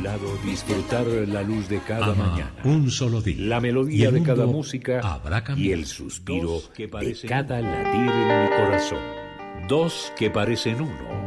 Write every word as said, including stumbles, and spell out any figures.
lado, disfrutar la luz de cada Ama mañana, un solo día, la y melodía el de cada mundo música habrá y cambiado. el suspiro Dos que de parecen cada latir en mi corazón. Dos que parecen uno.